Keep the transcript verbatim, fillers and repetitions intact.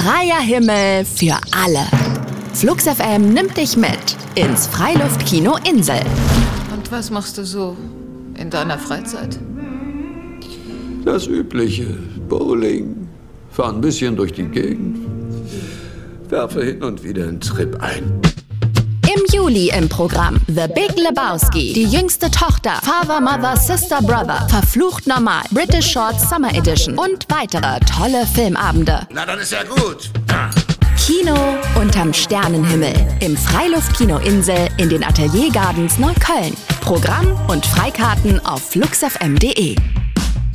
Freier Himmel für alle. Flux F M nimmt dich mit ins Freiluftkino Insel. Und was machst du so in deiner Freizeit? Das Übliche. Bowling, fahr ein bisschen durch die Gegend, werfe hin und wieder einen Trip ein. Im Juli im Programm The Big Lebowski, Die jüngste Tochter, Father, Mother, Sister, Brother, Verflucht normal, British Short Summer Edition und weitere tolle Filmabende. Na, dann ist ja gut. Ah. Kino unterm Sternenhimmel im Freiluftkino Insel in den Atelier Gardens Neukölln. Programm und Freikarten auf flux f m punkt d e.